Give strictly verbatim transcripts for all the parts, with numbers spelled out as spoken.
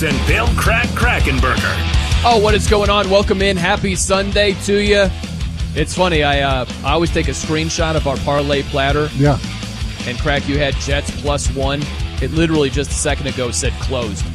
Roberts and Bill Crack Krackenberger. Oh, what is going on? Welcome in. Happy Sunday to you. It's funny. I uh, I always take a screenshot of our parlay platter. Yeah. And Crack, you had Jets plus one. It literally just a second ago said closed.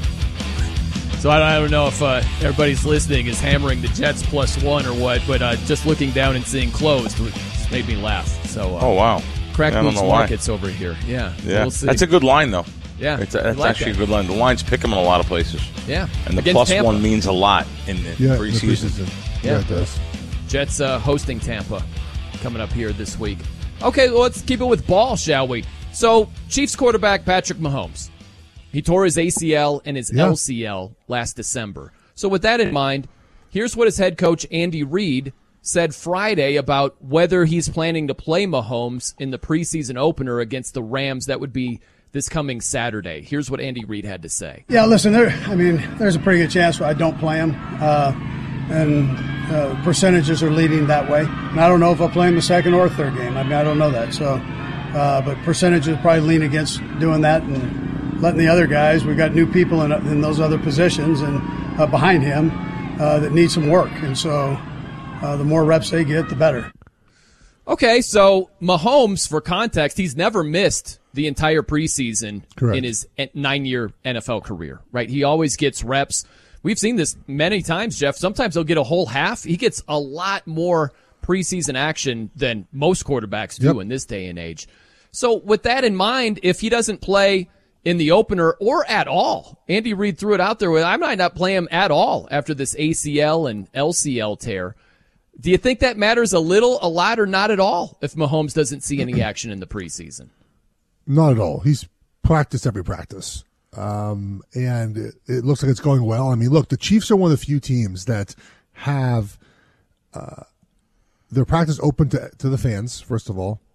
So I don't, I don't know if uh, everybody's listening is hammering the Jets plus one or what, but uh, just looking down and seeing closed just made me laugh. So uh, oh wow, Crack yeah, moves markets over here. Yeah, yeah, we'll see. That's a good line though. Yeah, it's a, that's like actually that. a good line. The lines pick them in a lot of places. Yeah, and the Against plus Tampa. one means a lot in the yeah, preseason. The preseason. Yeah. yeah, it does. Jets uh, hosting Tampa coming up here this week. Okay, well, let's keep it with ball, shall we? So, Chiefs quarterback Patrick Mahomes. He tore his A C L and his yeah. L C L last December. So with that in mind, here's what his head coach Andy Reid said Friday about whether he's planning to play Mahomes in the preseason opener against the Rams. That would be this coming Saturday. Here's what Andy Reid had to say. Yeah, listen, there, I mean, there's a pretty good chance I don't play him, uh, and uh, percentages are leading that way. And I don't know if I'll play him the second or third game. I mean, I don't know that. So, uh, but percentages probably lean against doing that and letting the other guys. We've got new people in, in those other positions and uh, behind him uh, that need some work. And so uh, the more reps they get, the better. Okay, so Mahomes, for context, he's never missed the entire preseason Correct. in his nine-year N F L career, right? He always gets reps. We've seen this many times, Jeff. Sometimes he'll get a whole half. He gets a lot more preseason action than most quarterbacks do yep. in this day and age. So with that in mind, if he doesn't play in the opener or at all, Andy Reid threw it out there with, I might not play him at all after this A C L and L C L tear. Do you think that matters a little, a lot, or not at all if Mahomes doesn't see any action in the preseason? Not at all. He's practiced every practice. Um, and it, it looks like it's going well. I mean, look, the Chiefs are one of the few teams that have uh, their practice open to, to the fans, first of all.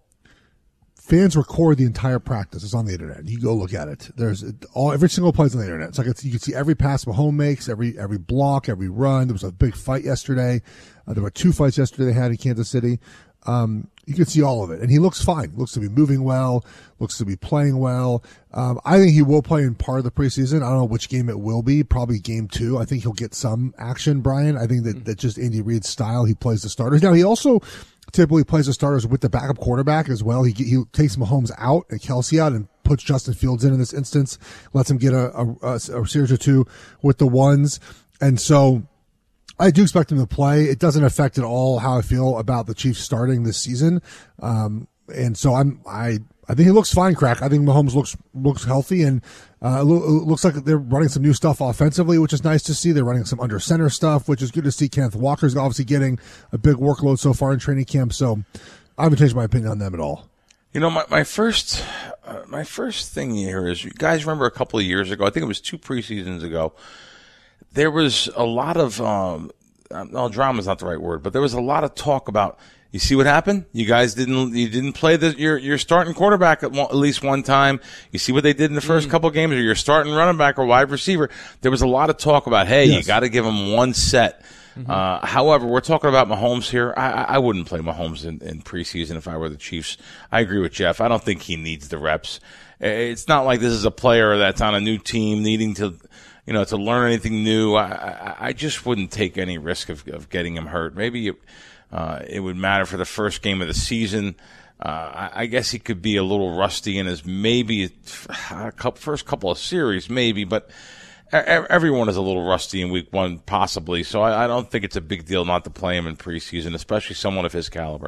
Fans record the entire practice. It's on the internet. You go look at it. There's all every single play's on the internet. It's like it's, you can see every pass Mahomes makes, every every block, every run. There was a big fight yesterday. Uh, there were two fights yesterday they had in Kansas City. Um, you can see all of it, and he looks fine. Looks to be moving well. Looks to be playing well. Um, I think he will play in part of the preseason. I don't know which game it will be. Probably game two. I think he'll get some action, Brian. I think that that's just Andy Reid's style. He plays the starters. Now he also typically plays the starters with the backup quarterback as well. He he takes Mahomes out and Kelsey out and puts Justin Fields in in this instance. Lets him get a, a, a series or two with the ones, and so. I do expect him to play. It doesn't affect at all how I feel about the Chiefs starting this season. Um, and so I'm, I, I think he looks fine, Crack. I think Mahomes looks, looks healthy and, uh, it looks like they're running some new stuff offensively, which is nice to see. They're running some under center stuff, which is good to see. Kenneth Walker's obviously getting a big workload so far in training camp. So I haven't changed my opinion on them at all. You know, my, my first, uh, my first thing here is you guys remember a couple of years ago, I think it was two preseasons ago, there was a lot of, um, no, drama is not the right word, but there was a lot of talk about, you see what happened? You guys didn't, you didn't play the, your, your starting quarterback at, one, at least one time. You see what they did in the first mm. couple of games, or your starting running back or wide receiver. There was a lot of talk about, hey, yes. you got to give them one set. Mm-hmm. Uh, however, we're talking about Mahomes here. I, I wouldn't play Mahomes in, in preseason if I were the Chiefs. I agree with Jeff. I don't think he needs the reps. It's not like this is a player that's on a new team needing to, you know, to learn anything new. I, I, I just wouldn't take any risk of, of getting him hurt. Maybe it, uh, it would matter for the first game of the season. Uh, I, I guess he could be a little rusty in his maybe a couple, first couple of series, maybe, but everyone is a little rusty in week one, possibly. So I, I don't think it's a big deal not to play him in preseason, especially someone of his caliber.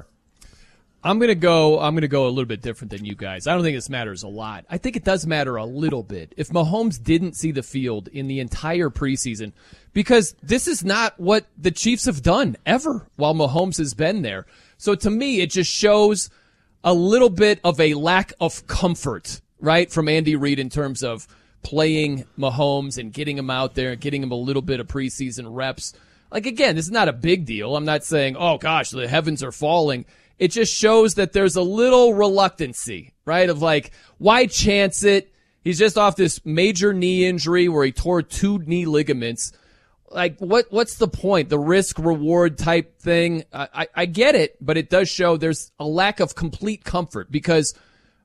I'm gonna go. I'm gonna go a little bit different than you guys. I don't think this matters a lot. I think it does matter a little bit if Mahomes didn't see the field in the entire preseason, because this is not what the Chiefs have done ever while Mahomes has been there. So to me, it just shows a little bit of a lack of comfort, right, from Andy Reid in terms of playing Mahomes and getting him out there and getting him a little bit of preseason reps. Like, again, this is not a big deal. I'm not saying, oh gosh, the heavens are falling. It just shows that there's a little reluctancy, right? Of like, why chance it? He's just off this major knee injury where he tore two knee ligaments. Like, what? What's the point? The risk reward type thing. I, I, I get it, but it does show there's a lack of complete comfort because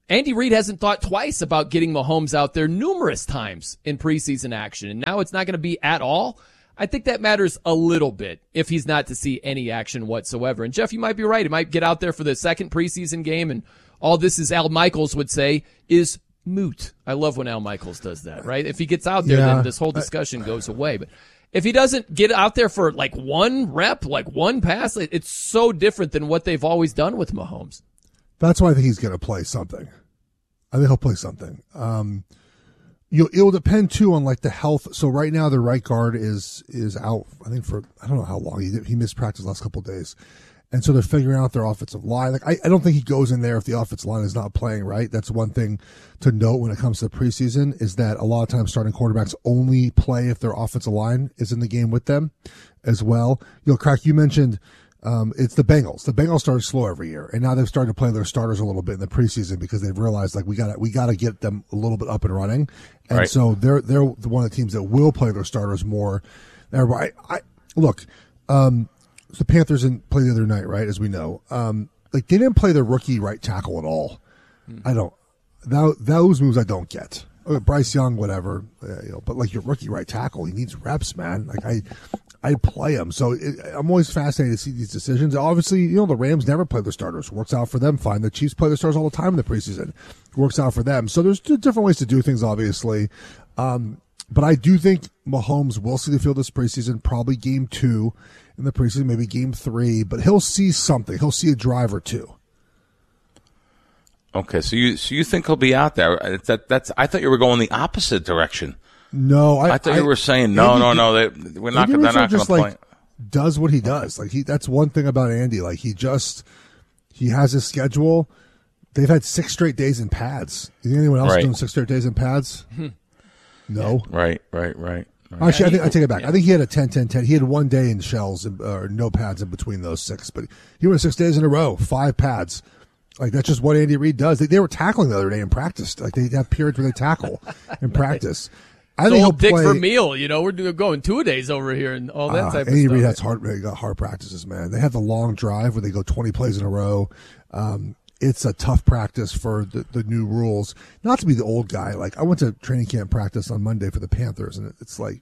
Andy Reid hasn't thought twice about getting Mahomes out there numerous times in preseason action, and now it's not going to be at all. I think that matters a little bit if he's not to see any action whatsoever. And Jeff, you might be right. He might get out there for the second preseason game, and all this, as Al Michaels would say, is moot. I love when Al Michaels does that, right? If he gets out there, yeah. then this whole discussion goes away. But if he doesn't get out there for like one rep, like one pass, it's so different than what they've always done with Mahomes. That's why I think he's going to play something. I think he'll play something. Um, you it'll depend too on like the health. So right now the right guard is is out. I think for I don't know how long he did, he missed practice the last couple of days, and so they're figuring out their offensive line. Like I, I don't think he goes in there if the offensive line is not playing right. That's one thing to note when it comes to the preseason is that a lot of times starting quarterbacks only play if their offensive line is in the game with them as well. You know, Crack, you mentioned. Um, it's the Bengals. The Bengals started slow every year, and now they've started to play their starters a little bit in the preseason because they've realized like we got to we got to get them a little bit up and running, and right. so they're they're one of the teams that will play their starters more. I, I look, um, the Panthers didn't play the other night, right? As we know, um, like they didn't play their rookie right tackle at all. Hmm. I don't that, those moves I don't get. Okay, Bryce Young, whatever, uh, you know, but like your rookie right tackle, he needs reps, man. Like I. I play them. So it, I'm always fascinated to see these decisions. Obviously, you know, the Rams never play their starters. Works out for them fine. The Chiefs play their starters all the time in the preseason. Works out for them. So there's two different ways to do things, obviously. Um, but I do think Mahomes will see the field this preseason, probably game two in the preseason, maybe game three, but he'll see something. He'll see a drive or two. Okay, so you so you think he'll be out there. That, that's I thought you were going the opposite direction. No, I, I thought I, you were saying no, Andy, no, no. They, we're not. They're not going to just play. Like, does what he does. Like he. That's one thing about Andy. Like he just he has his schedule. They've had six straight days in pads. You think anyone else right. doing six straight days in pads? No. Right, right, right. right. Actually, I think I take it back. Yeah. I think he had a ten ten ten. He had one day in shells or no pads in between those six, but he went six days in a row, five pads. Like that's just what Andy Reid does. They, they were tackling the other day in practice. Like they have periods where they tackle in practice. I think he'll Dick play, Vermeil, you know, we're doing, going two days over here and all that uh, type of Andy stuff. Reid has hard, they got hard practices, man. They have the long drive where they go twenty plays in a row. Um, it's a tough practice for the, the new rules. Not to be the old guy. Like I went to training camp practice on Monday for the Panthers, and it's like,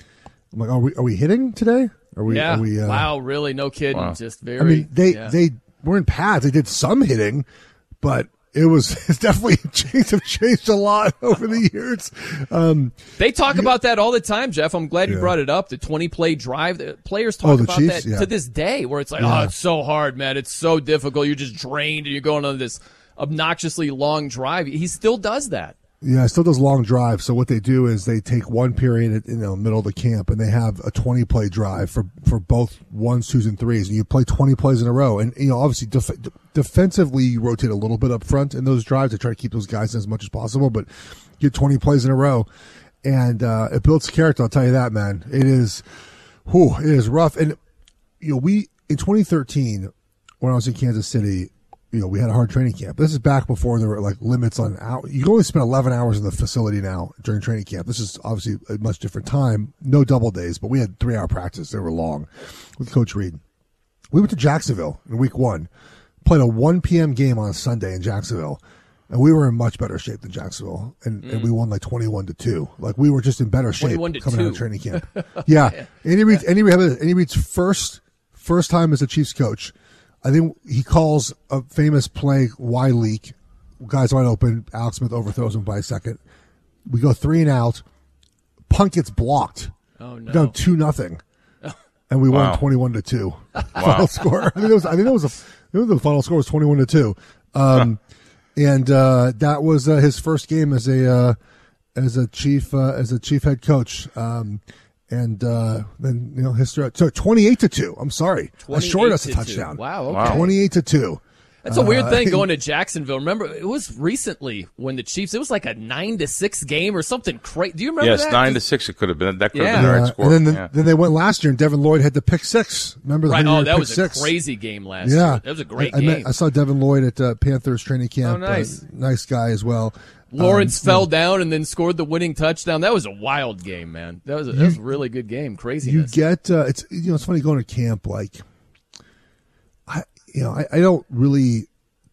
I'm like, are we are we hitting today? Are we? Yeah. Are we, uh, wow. Really? No kidding. Wow. Just very. I mean, they yeah. they were in pads. They did some hitting, but. It was it's definitely changed, have changed a lot over the years. Um, they talk you, about that all the time, Jeff. I'm glad you yeah. brought it up. The twenty play drive. The players talk oh, the about Chiefs? that yeah. to this day, where it's like, yeah. oh, it's so hard, man. It's so difficult. You're just drained, and you're going on this obnoxiously long drive. He still does that. Yeah, it still does long drives. So what they do is they take one period in the middle of the camp and they have a twenty play drive for, for both ones, twos, and threes. And you play twenty plays in a row. And, you know, obviously def- defensively you rotate a little bit up front in those drives to try to keep those guys in as much as possible. But you get twenty plays in a row. And uh, it builds character, I'll tell you that, man. It is, whew, it is rough. And, you know, we, in twenty thirteen, when I was in Kansas City, you know, we had a hard training camp. This is back before there were like limits on hour. You can only spend eleven hours in the facility now during training camp. This is obviously a much different time. No double days, but we had three hour practice. They were long with Coach Reid. We went to Jacksonville in week one, played a one p.m. game on a Sunday in Jacksonville, and we were in much better shape than Jacksonville. And, mm. and we won like twenty-one to two. Like we were just in better shape coming two. out of training camp. Yeah. yeah. Andy Reid's, Andy Reid, Andy Reid's first, first time as a Chiefs coach. I think he calls a famous play wide leak. Guys wide open. Alex Smith overthrows him by a second. We go three and out. Punt gets blocked. Oh no! Down two nothing, and we wow. won twenty-one to two. Wow. Final score. I think it was. I think that was a. I think the final score was twenty-one to two. Um, and uh, that was uh, his first game as a uh, as a chief uh, as a chief head coach. Um, And uh, then you know history. So twenty-eight to two. I'm sorry, I shorted us a touchdown. Two. Wow, okay. Wow. Twenty-eight to two. That's a weird uh, thing going to Jacksonville. Remember, it was recently when the Chiefs. It was like a nine to six game or something crazy. Do you remember yes, that? Yes, nine to six. It could have been. That could yeah. have been the right yeah. score. And then, the, yeah. then they went last year, and Devin Lloyd had the pick six. Remember the right? Oh, that pick was a six? crazy game last yeah. year. That was a great I, I game. Met, I saw Devin Lloyd at uh, Panthers training camp. Oh, nice, uh, nice guy as well. Lawrence um, fell yeah. down and then scored the winning touchdown. That was a wild game, man. That was a, that was a really good game. Craziness. You get uh, it's you know it's funny going to camp like I you know I, I don't really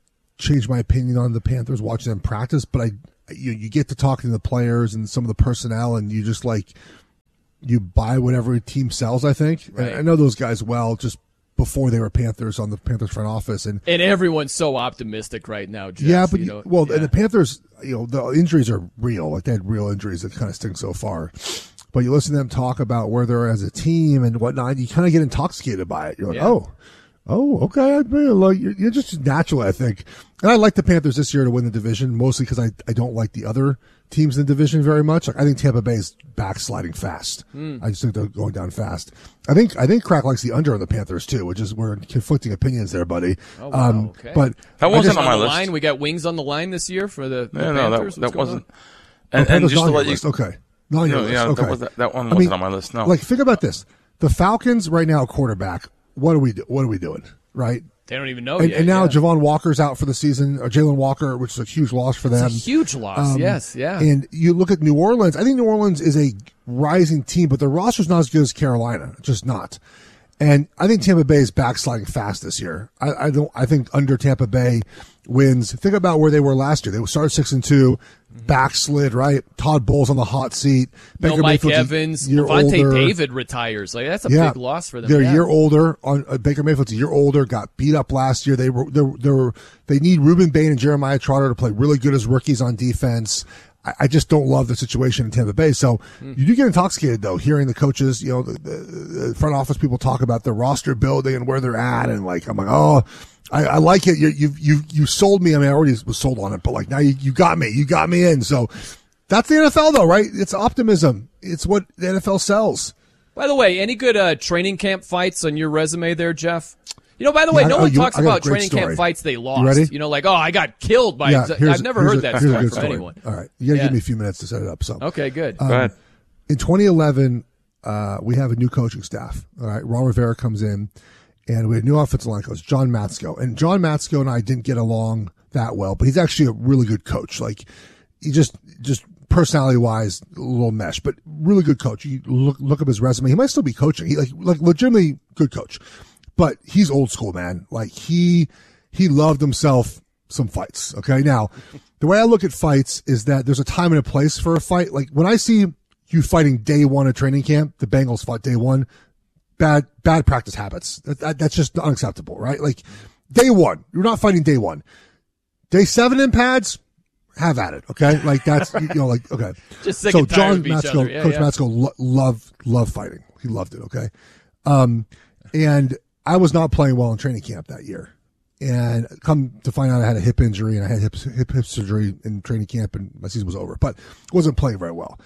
changed my opinion on the Panthers watching them practice, but I you you get to talking to the players and some of the personnel, and you just like you buy whatever team sells. I think Right. I know those guys well just before they were Panthers on the Panthers front office, and And everyone's so optimistic right now, Jeff. yeah, but you know, well, yeah. and the Panthers, you know, the injuries are real. Like they had real injuries that kind of stink so far. But you listen to them talk about where they're as a team and whatnot, you kind of get intoxicated by it. You're like, Yeah. oh, oh, okay. I mean, like you're, you're just natural, I think. And I like the Panthers this year to win the division, mostly because I, I don't like the other teams in the division very much. Like I think Tampa Bay is backsliding fast. Mm. I just think they're going down fast. I think I think Crack likes the under on the Panthers too, which is we're conflicting opinions there, buddy. Oh, wow, um, okay. But That I wasn't just- on my on the list. line, we got wings on the line this year for the, the No, no, Panthers. that, What's that going wasn't. on? Oh, And, and Panthers just not to on let your you, list. Okay. Not on your no, list. yeah, okay. that, was, that one I wasn't mean, on my list. No, Like, think about this: the Falcons right now, quarterback. What are we? Do, what are we doing? Right? They don't even know And, yet. and now yeah. Javon Walker's out for the season, or Jalen Walker, which is a huge loss for them. It's a huge loss. Um, yes, yeah. And you look at New Orleans. I think New Orleans is a rising team, but their roster's not as good as Carolina. Just not. And I think Tampa Bay is backsliding fast this year. I, I don't. I think under Tampa Bay wins. Think about where they were last year. They started six and two, backslid. Right. Todd Bowles on the hot seat. no Baker Mike Mayfield's a Evans. year Levante older. David retires. Like that's a Yeah. big loss for them. They're yeah. a year older. On uh, Baker Mayfield's a year older. Got beat up last year. They were they were, they were they need Reuben Bain and Jeremiah Trotter to play really good as rookies on defense. I, I just don't love the situation in Tampa Bay. So Mm. you do get intoxicated though, hearing the coaches, you know, the, the, the front office people talk about the roster building and where they're at, and like I'm like, oh, I, I like it. You you you you sold me. I mean, I already was sold on it, but like now you you got me. You got me in. So that's the N F L though, right? It's optimism. It's what the N F L sells. By the way, any good uh, training camp fights on your resume there, Jeff? You know, by the way, Yeah, no I- oh, one you- talks I got a about great training story. camp fights they lost. You ready? You know, like, oh, I got killed by. Yeah, here's- I've never here's heard a- that here's a story good from story. anyone. All right, you gotta Yeah. give me a few minutes to set it up. So Okay, good. Um, go ahead. in twenty eleven, uh, we have a new coaching staff. All right, Ron Rivera comes in, and we had a new offensive line coach, John Matsko. And John Matsko and I didn't get along that well, but he's actually a really good coach. Like, he just just personality wise, a little mesh, but really good coach. You look look up his resume. He might still be coaching. He like like legitimately good coach, but he's old school, man. Like he he loved himself some fights. Okay, now the way I look at fights is that there's a time and a place for a fight. Like when I see you fighting day one of training camp, the Bengals fought day one. Bad bad practice habits. That, that, that's just unacceptable, right? Like day one, you're not fighting day one. Day seven in pads, have at it, okay? Like that's you know, like okay. Just sick so and tired John of each Matsko, other. Yeah, Coach yeah. Matsko, lo- loved loved fighting. He loved it, okay. Um, and I was not playing well in training camp that year, and come to find out, I had a hip injury and I had hip hip, hip surgery in training camp, and my season was over. But wasn't playing very well.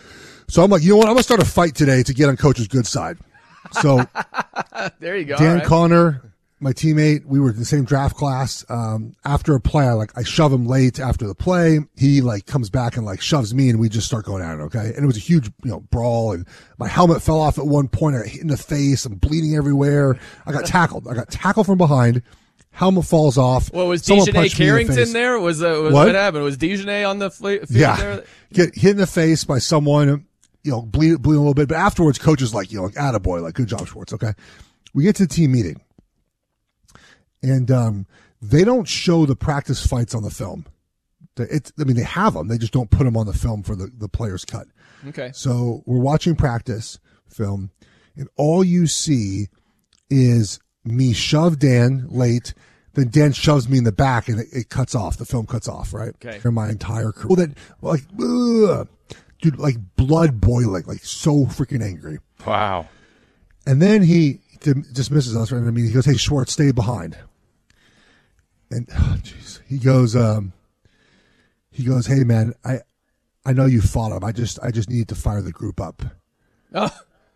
So I'm like, you know what? I'm gonna start a fight today to get on Coach's good side. So There you go. Dan all right. Connor, my teammate, we were in the same draft class. Um, after a play, I like, I shove him late after the play. He like comes back and like shoves me, and we just start going at it. Okay. And it was a huge, you know, brawl, and my helmet fell off at one point. I got hit in the face. I'm bleeding everywhere. I got tackled. I got tackled from behind. Helmet falls off. Well, was Someone Dejanay punched me in the face. Carrington there? Was, uh, was What? what happened? Was Dejanay on the fl- field Yeah. there? Get hit in the face by someone, you know, bleed, bleeding a little bit. But afterwards, coach is like, you know, like, attaboy, like, good job, Schwartz. Okay. We get to the team meeting, and um, they don't show the practice fights on the film. It's, I mean, they have them. They just don't put them on the film for the, the player's cut. Okay. So we're watching practice film, and all you see is me shove Dan late. Then Dan shoves me in the back, and it, it cuts off. The film cuts off, right? Okay. For my entire career. Well, that, like, ugh, dude, like blood boiling, like so freaking angry. Wow. And then he dismisses us right in the meeting. He goes, "Hey, Schwartz, stay behind." And oh, jeez, he goes, um, he goes, "Hey, man, I, I know you fought him. I just, I just need to fire the group up." Oh.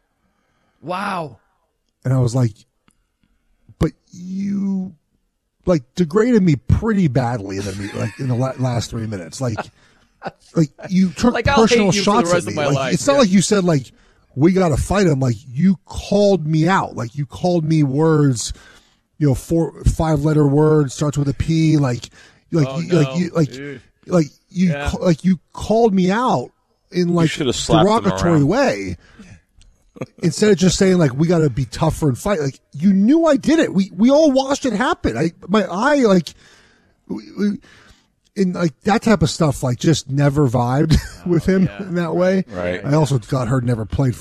Wow. And I was like, "But you, like, degraded me pretty badly in the meet, like in the la- last three minutes. Like, like you took Like, I'll personal hate you for the shots rest at of me. my Like, life, it's not yeah. like you said like we got to fight him. Like you called me out. Like you called me words, you know, four five letter words starts with a P. Like, like, Oh, you, no. like you, like, Dude. like you, Yeah. ca- like you called me out in like should have slapped him derogatory around. way. Instead of just saying like we got to be tougher and fight, like you knew I did it. We we all watched it happen. I my eye like we, we, in like that type of stuff, like just never vibed with him yeah. in that way. Right. I also got heard never played